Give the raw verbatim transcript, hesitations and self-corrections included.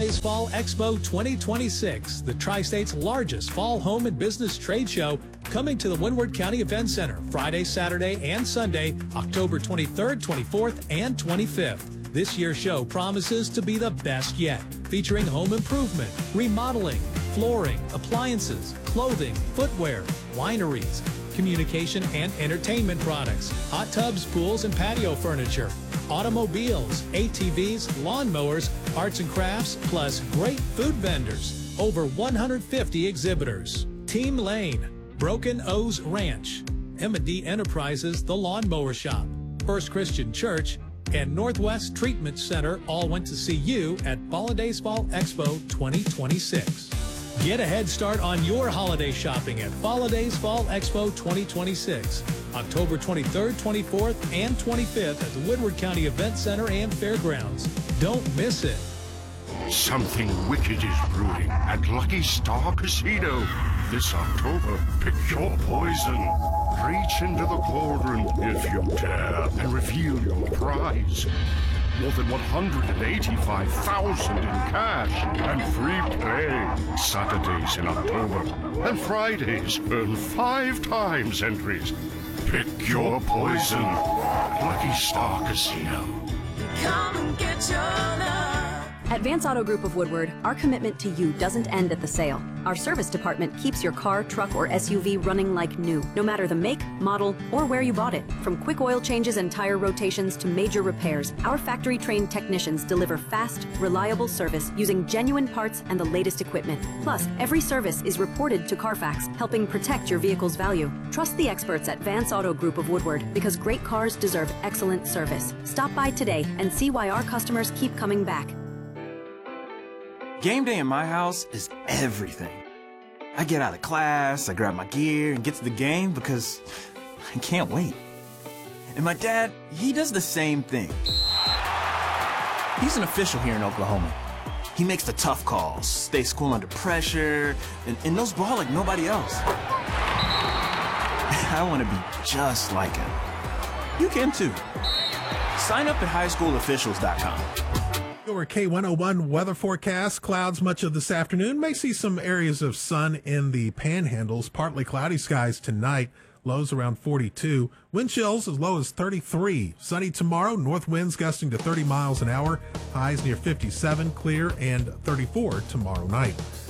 Holidays Fall Expo twenty twenty-six, the Tri-State's largest fall home and business trade show, coming to the Windward County Event Center Friday, Saturday, and Sunday, October twenty-third, twenty-fourth, and twenty-fifth. This year's show promises to be the best yet, featuring home improvement, remodeling, flooring, appliances, clothing, footwear, wineries, communication and entertainment products, hot tubs, pools, and patio furniture, automobiles, A T Vs, lawnmowers, arts and crafts, plus great food vendors. Over one hundred fifty exhibitors. Team Lane, Broken O's Ranch, M and D Enterprises, The Lawnmower Shop, First Christian Church, and Northwest Treatment Center all went to see you at Holidays Fall Expo twenty twenty-six. Get a head start on your holiday shopping at Holidays Fall Expo twenty twenty-six, October twenty-third, twenty-fourth, and twenty-fifth at the Woodward County Event Center and Fairgrounds. Don't miss it. Something wicked is brewing at Lucky Star Casino. This October, pick your poison. Reach into the cauldron if you dare and reveal your prize. More than one hundred eighty-five thousand dollars in cash and free play. Saturdays in October and Fridays earn five times entries. Pick your poison. Lucky Star Casino. Come and get your love. At Vance Auto Group of Woodward, our commitment to you doesn't end at the sale. Our service department keeps your car, truck, or S U V running like new, no matter the make, model, or where you bought it. From quick oil changes and tire rotations to major repairs, our factory-trained technicians deliver fast, reliable service using genuine parts and the latest equipment. Plus, every service is reported to Carfax, helping protect your vehicle's value. Trust the experts at Vance Auto Group of Woodward, because great cars deserve excellent service. Stop by today and see why our customers keep coming back. Game day in my house is everything. I get out of class, I grab my gear, and get to the game because I can't wait. And my dad, he does the same thing. He's an official here in Oklahoma. He makes the tough calls, stays cool under pressure, and, and knows ball like nobody else. I want to be just like him. You can too. Sign up at high school officials dot com. Your K one oh one weather forecast. Clouds much of this afternoon. May see some areas of sun in the panhandles. Partly cloudy skies tonight. Lows around forty-two. Wind chills as low as thirty-three. Sunny tomorrow. North winds gusting to thirty miles an hour. Highs near fifty-seven. Clear and thirty-four tomorrow night.